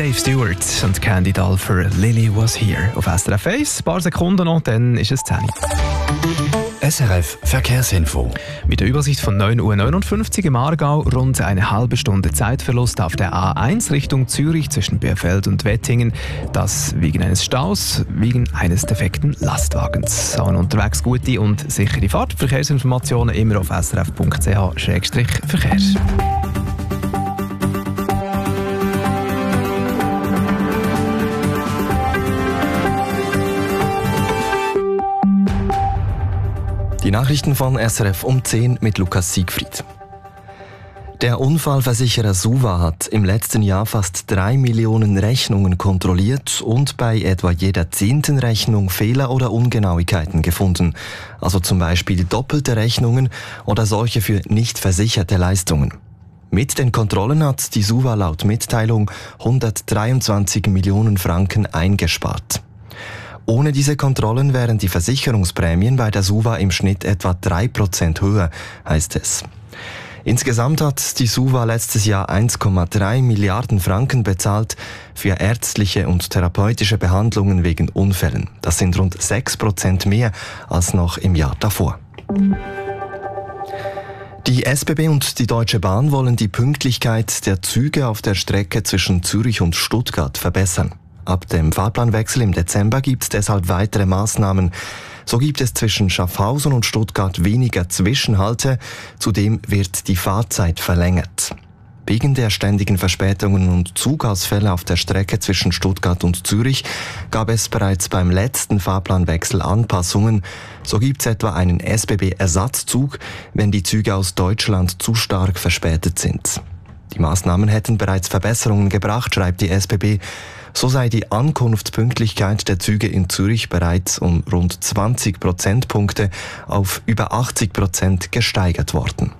Dave Stewart und Candy Doll für Lily Was Here auf SRF 1. Ein paar Sekunden noch, dann ist es 10 Uhr. SRF Verkehrsinfo. Mit der Übersicht von 9.59 Uhr im Aargau rund eine halbe Stunde Zeitverlust auf der A1 Richtung Zürich zwischen Bärfeld und Wettingen. Das wegen eines Staus, wegen eines defekten Lastwagens. An unterwegs gute und sichere Fahrt. Verkehrsinformationen immer auf srf.ch/Verkehr. Die Nachrichten von SRF um 10 mit Lukas Siegfried. Der Unfallversicherer Suva hat im letzten Jahr fast 3 Millionen Rechnungen kontrolliert und bei etwa jeder 10. Rechnung Fehler oder Ungenauigkeiten gefunden. Also zum Beispiel doppelte Rechnungen oder solche für nicht versicherte Leistungen. Mit den Kontrollen hat die Suva laut Mitteilung 123 Millionen Franken eingespart. Ohne diese Kontrollen wären die Versicherungsprämien bei der Suva im Schnitt etwa 3% höher, heißt es. Insgesamt hat die Suva letztes Jahr 1,3 Milliarden Franken bezahlt für ärztliche und therapeutische Behandlungen wegen Unfällen. Das sind rund 6% mehr als noch im Jahr davor. Die SBB und die Deutsche Bahn wollen die Pünktlichkeit der Züge auf der Strecke zwischen Zürich und Stuttgart verbessern. Ab dem Fahrplanwechsel im Dezember gibt es deshalb weitere Maßnahmen. So gibt es zwischen Schaffhausen und Stuttgart weniger Zwischenhalte. Zudem wird die Fahrzeit verlängert. Wegen der ständigen Verspätungen und Zugausfälle auf der Strecke zwischen Stuttgart und Zürich gab es bereits beim letzten Fahrplanwechsel Anpassungen. So gibt es etwa einen SBB-Ersatzzug, wenn die Züge aus Deutschland zu stark verspätet sind. Die Maßnahmen hätten bereits Verbesserungen gebracht, schreibt die SBB. So sei die Ankunftspünktlichkeit der Züge in Zürich bereits um rund 20 Prozentpunkte auf über 80% gesteigert worden.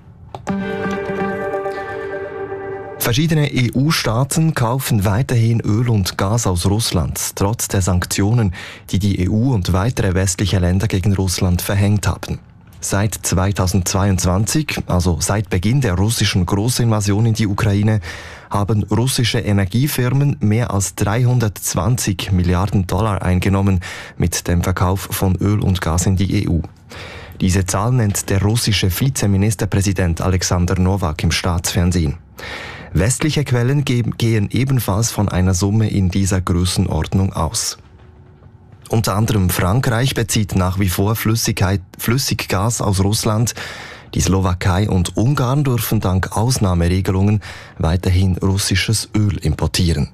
Verschiedene EU-Staaten kaufen weiterhin Öl und Gas aus Russland, trotz der Sanktionen, die die EU und weitere westliche Länder gegen Russland verhängt haben. Seit 2022, also seit Beginn der russischen Großinvasion in die Ukraine, haben russische Energiefirmen mehr als 320 Milliarden Dollar eingenommen mit dem Verkauf von Öl und Gas in die EU. Diese Zahl nennt der russische Vizeministerpräsident Alexander Nowak im Staatsfernsehen. Westliche Quellen gehen ebenfalls von einer Summe in dieser Größenordnung aus. Unter anderem Frankreich bezieht nach wie vor Flüssiggas aus Russland. Die Slowakei und Ungarn dürfen dank Ausnahmeregelungen weiterhin russisches Öl importieren.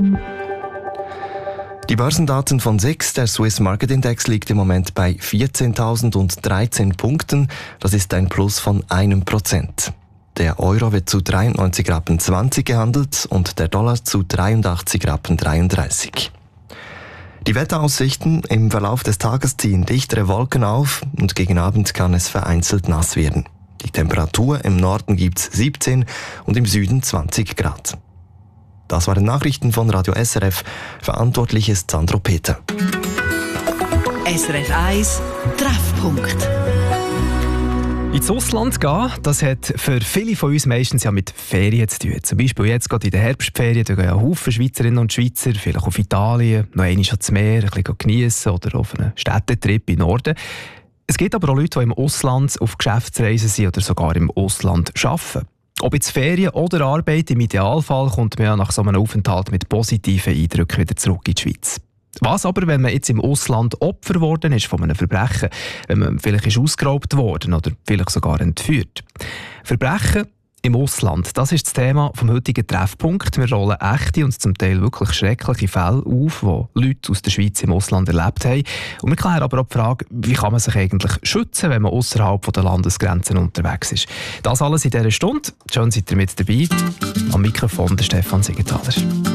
Die Börsendaten von SIX, der Swiss Market Index, liegt im Moment bei 14.013 Punkten. Das ist ein Plus von 1%. Der Euro wird zu 93,20 Rappen gehandelt und der Dollar zu 83,33 Rappen. Die Wetteraussichten: im Verlauf des Tages ziehen dichtere Wolken auf und gegen Abend kann es vereinzelt nass werden. Die Temperatur: im Norden gibt's 17 und im Süden 20 Grad. Das waren Nachrichten von Radio SRF. Verantwortlich ist Sandro Peter. SRF 1 Treffpunkt. Ins Ausland gehen, das hat für viele von uns meistens ja mit Ferien zu tun. Zum Beispiel jetzt gerade in den Herbstferien, da gehen ja Haufen Schweizerinnen und Schweizer vielleicht auf Italien, noch einmal ans Meer, ein bisschen geniessen oder auf einen Städtetrip in den Norden. Es gibt aber auch Leute, die im Ausland auf Geschäftsreisen sind oder sogar im Ausland arbeiten. Ob jetzt Ferien oder Arbeit, im Idealfall kommt man ja nach so einem Aufenthalt mit positiven Eindrücken wieder zurück in die Schweiz. Was aber, wenn man jetzt im Ausland Opfer geworden ist von einem Verbrechen, wenn man vielleicht ist ausgeraubt worden oder vielleicht sogar entführt? Verbrechen im Ausland, das ist das Thema vom heutigen Treffpunkt. Wir rollen echte und zum Teil wirklich schreckliche Fälle auf, die Leute aus der Schweiz im Ausland erlebt haben. Und wir klären aber auch die Frage, wie kann man sich eigentlich schützen, wenn man außerhalb der Landesgrenzen unterwegs ist. Das alles in dieser Stunde. Schön seid ihr mit dabei. Am Mikrofon der Stefan Siegenthaler.